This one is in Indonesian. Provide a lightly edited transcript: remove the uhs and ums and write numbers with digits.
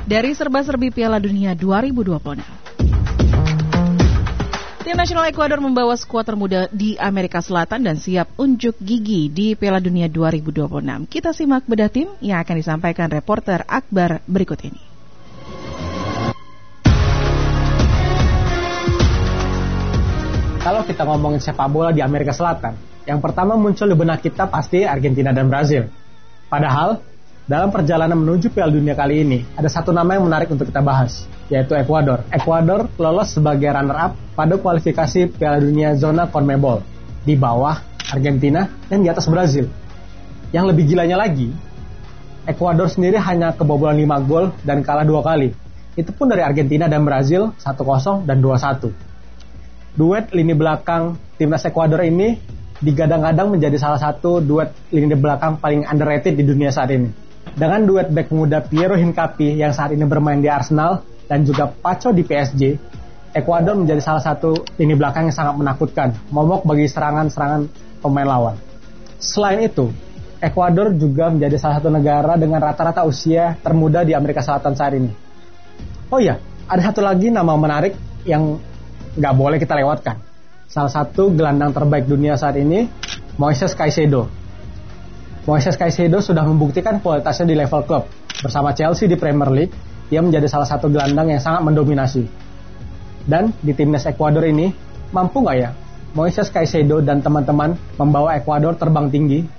dari serba-serbi Piala Dunia 2026. Tim nasional Ekuador membawa skuad termuda di Amerika Selatan dan siap unjuk gigi di Piala Dunia 2026. Kita simak bedah tim yang akan disampaikan reporter Akbar berikut ini. Kalau kita ngomongin sepak bola di Amerika Selatan, yang pertama muncul di benak kita pasti Argentina dan Brazil. Padahal, dalam perjalanan menuju Piala Dunia kali ini, ada satu nama yang menarik untuk kita bahas, yaitu Ekuador. Ekuador lolos sebagai runner-up pada kualifikasi Piala Dunia zona CONMEBOL, di bawah Argentina dan di atas Brazil. Yang lebih gilanya lagi, Ekuador sendiri hanya kebobolan 5 gol dan kalah 2 kali. Itu pun dari Argentina dan Brazil 1-0 dan 2-1. Duet lini belakang timnas Ekuador ini digadang-gadang menjadi salah satu duet lini belakang paling underrated di dunia saat ini. Dengan duet bek muda Piero Hincapié yang saat ini bermain di Arsenal dan juga Pacho di PSG, Ekuador menjadi salah satu lini belakang yang sangat menakutkan, momok bagi serangan-serangan pemain lawan. Selain itu, Ekuador juga menjadi salah satu negara dengan rata-rata usia termuda di Amerika Selatan saat ini. Oh iya, ada satu lagi nama menarik yang nggak boleh kita lewatkan. Salah satu gelandang terbaik dunia saat ini, Moises Caicedo. Moises Caicedo sudah membuktikan kualitasnya di level klub. Bersama Chelsea di Premier League, dia menjadi salah satu gelandang yang sangat mendominasi. Dan di timnas Ekuador ini, mampu nggak ya Moises Caicedo dan teman-teman membawa Ekuador terbang tinggi